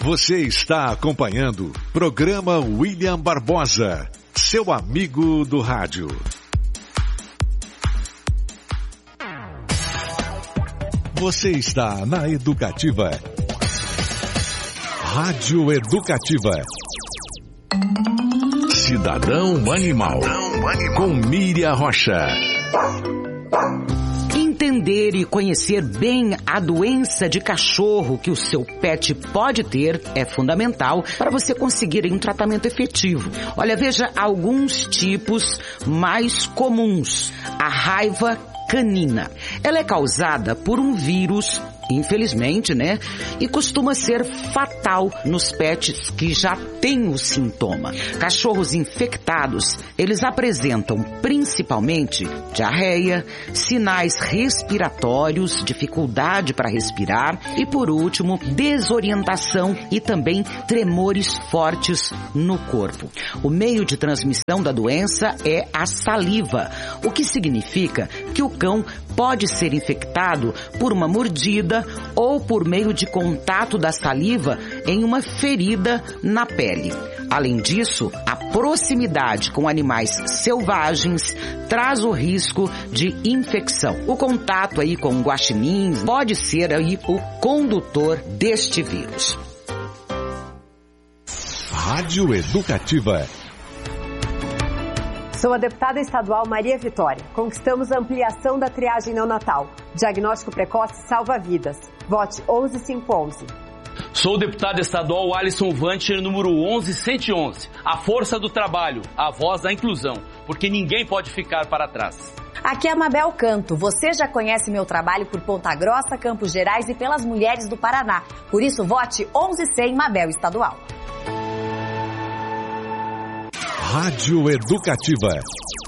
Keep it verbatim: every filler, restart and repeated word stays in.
Você está acompanhando programa William Barbosa, seu amigo do rádio. Você está na Educativa. Rádio Educativa. Cidadão Animal. Com Miriam Rocha. Entender e conhecer bem a doença de cachorro que o seu pet pode ter é fundamental para você conseguir um tratamento efetivo. Olha, veja alguns tipos mais comuns. A raiva canina. Ela é causada por um vírus, infelizmente, né? E costuma ser fatal nos pets que já têm o sintoma. Cachorros infectados, eles apresentam principalmente diarreia, sinais respiratórios, dificuldade para respirar e, por último, desorientação e também tremores fortes no corpo. O meio de transmissão da doença é a saliva, o que significa que o cão pode ser infectado por uma mordida ou por meio de contato da saliva em uma ferida na pele. Além disso, a proximidade com animais selvagens traz o risco de infecção. O contato aí com guaxinins pode ser aí o condutor deste vírus. Rádio Educativa. Sou a deputada estadual Maria Vitória. Conquistamos a ampliação da triagem neonatal. Diagnóstico precoce salva vidas. Vote onze cinco onze. Sou o deputado estadual Alisson Vancher, número onze cento e onze. A força do trabalho, a voz da inclusão, porque ninguém pode ficar para trás. Aqui é a Mabel Canto. Você já conhece meu trabalho por Ponta Grossa, Campos Gerais e pelas mulheres do Paraná. Por isso, vote onze cem Mabel Estadual. Rádio Educativa.